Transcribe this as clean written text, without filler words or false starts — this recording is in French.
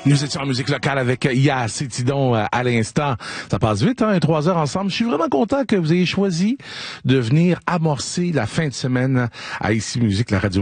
Nous étions en musique locale avec Yass et Tidon à l'instant. Ça passe vite, hein, 3 heures ensemble. Je suis vraiment content que vous ayez choisi de venir amorcer la fin de semaine à Ici Musique, la radio